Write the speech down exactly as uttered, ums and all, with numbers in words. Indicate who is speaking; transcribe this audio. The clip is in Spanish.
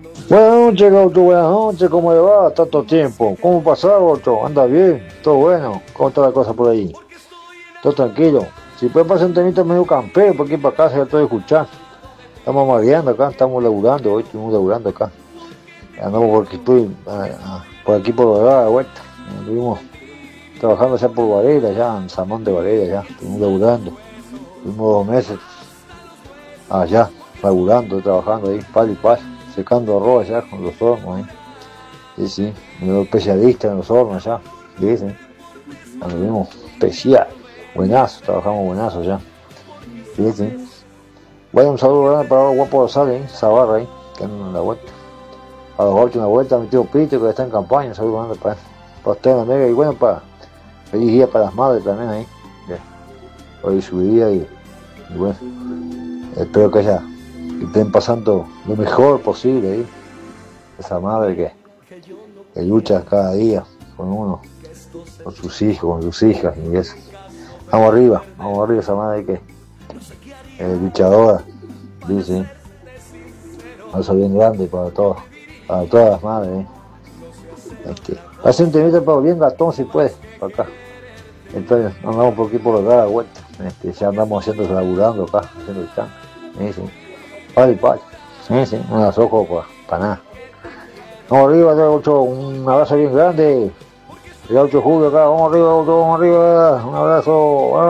Speaker 1: Buenas noches, Gaucho, buenas noches, ¿cómo le va? Tanto tiempo. ¿Cómo pasó, Gaucho? ¿Anda bien? ¿Todo bueno? ¿Cómo está la cosa por ahí? ¿Todo tranquilo? Si puede pasar un temita medio campero por aquí para acá, se lo estoy escuchando. Estamos mareando acá, estamos laburando, hoy estuvimos laburando acá. Andamos por aquí, por, por aquí por la vuelta. Estuvimos trabajando allá por Varela, allá en Samón de Varela, ya. Estuvimos laburando. Estuvimos dos meses allá, laburando, trabajando ahí, palo y palo, secando arroz allá con los hornos ahí. Sí, sí, un especialista en los hornos allá, sí, sí. Nos vimos especial, buenazo, trabajamos buenazo allá. Sí, sí. Bueno, un saludo grande para los guapos Rosales, esa barra ahí, que andan en la vuelta. A los ocho una vuelta, mi tío Pito, que está en campaña, un saludo grande para, para usted, amiga, y bueno, para feliz día para las madres también ahí. Que hoy su día y, y bueno, espero que ya que estén pasando lo mejor posible ahí. Esa madre que, que lucha cada día con uno, con sus hijos, con sus hijas y eso. Vamos arriba, vamos arriba, esa madre que es luchadora, dice, un beso bien grande para todos, para todas las madres. ¿Eh? Este, hace un temita para bien gatón si puede, para acá. Entonces andamos por aquí por acá a la vuelta, este, ya andamos haciendo, laburando acá, haciendo el chan. Sí, sí. Vale, vale. Sí, sí, un abrazo para, para nada. Vamos arriba, Gaucho, un abrazo bien grande. El ocho de julio acá, vamos arriba, vamos arriba, un abrazo.